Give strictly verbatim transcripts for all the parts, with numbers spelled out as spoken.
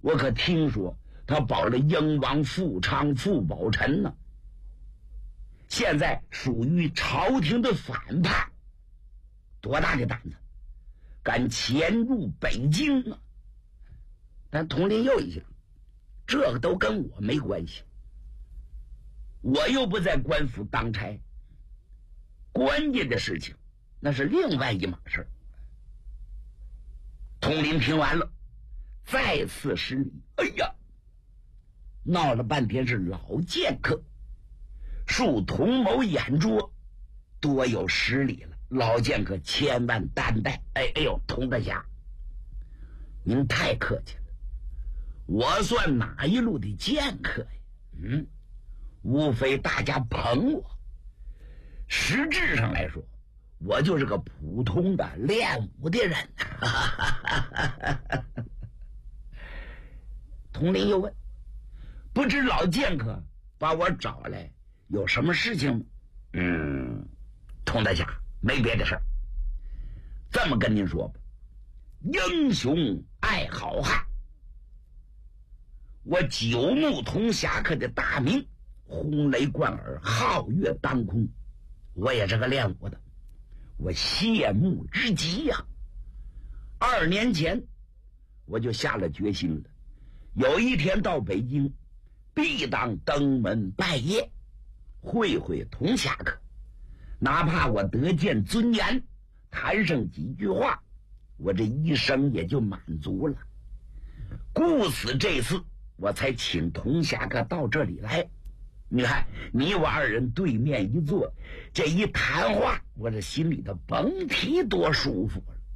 我可听说他保了英王富昌、傅宝臣呢，现在属于朝廷的反派，多大的胆子，敢潜入北京啊！但佟麟又一想，这个都跟我没关系，我又不在官府当差，关键的事情那是另外一码事。佟麟听完了，再次施礼。哎呀，闹了半天是老剑客，恕同谋眼拙，多有失礼了，老剑客千万担待。哎哎呦，佟大侠，您太客气了，我算哪一路的剑客呀？嗯，无非大家捧我，实质上来说，我就是个普通的练武的人。佟麟又问，不知老剑客把我找来有什么事情吗？嗯，佟大侠，没别的事儿，这么跟您说吧，英雄爱好汉，我九牧童侠客的大名轰雷贯耳，皓月当空，我也是个练武的，我羡慕之极呀、啊。二年前我就下了决心了，有一天到北京必当登门拜谒，会会童侠客，哪怕我得见尊严，谈上几句话，我这一生也就满足了。故此这次我才请童侠客到这里来。你看你我二人对面一坐，这一谈话，我这心里头甭提多舒服了。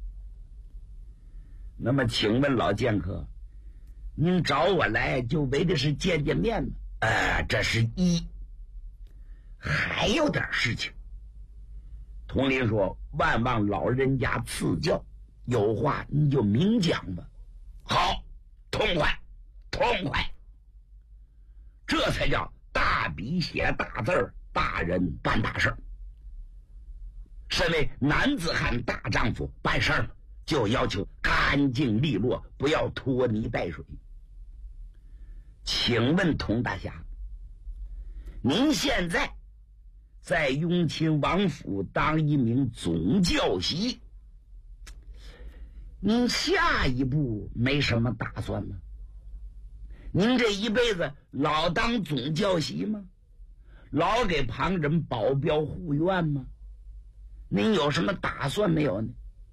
那么请问老剑客，您找我来就为的是见见面吗？呃，这是一，还有点事情。佟麟说，万望老人家赐教，有话你就明讲吧。好，痛快痛快，这才叫大笔写大字儿，大人办大事儿。身为男子汉大丈夫，办事儿就要求干净利落，不要拖泥带水。请问佟大侠，您现在在雍亲王府当一名总教习，您下一步没什么打算吗？您这一辈子老当总教习吗？老给旁人保镖护院吗？您有什么打算没有呢？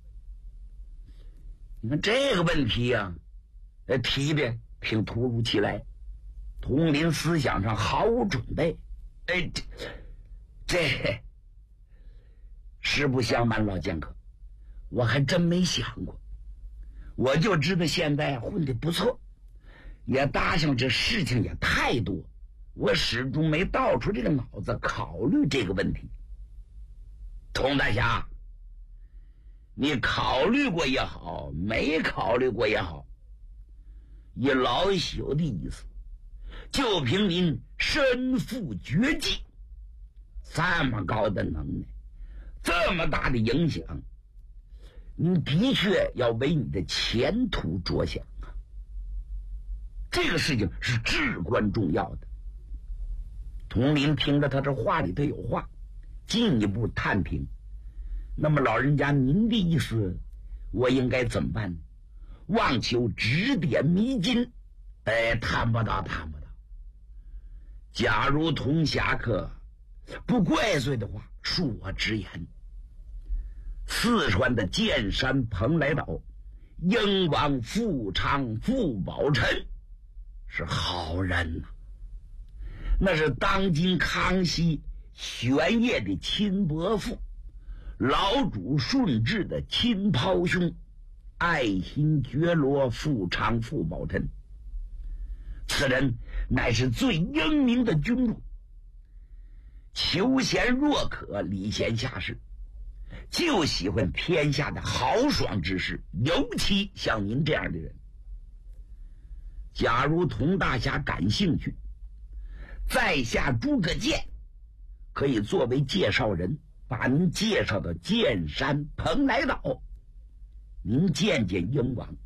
你看这个问题呀、啊，提的挺突如其来，佟麟思想上毫无准备。哎，这这实不相瞒老剑客，我还真没想过。我就知道现在混得不错，也搭上这事情也太多，我始终没倒出这个脑子考虑这个问题。佟大侠，你考虑过也好，没考虑过也好，以老朽的意思，就凭您身负绝技，这么高的能耐，这么大的影响，您的确要为你的前途着想啊！这个事情是至关重要的。佟麟听着他这话里头有话，进一步探听，那么老人家您的意思我应该怎么办呢？望求指点迷津。哎，谈不到谈不到，假如童侠客不怪罪的话，恕我直言，四川的剑山蓬莱岛英王富昌傅宝臣是好人呐、啊，那是当今康熙玄烨的亲伯父，老主顺治的亲胞兄，爱新觉罗富昌傅宝臣。此人乃是最英明的君主，求贤若渴，礼贤下士，就喜欢天下的豪爽之事，尤其像您这样的人。假如佟大侠感兴趣，在下诸葛健可以作为介绍人，把您介绍到剑山蓬莱岛，您见见英王，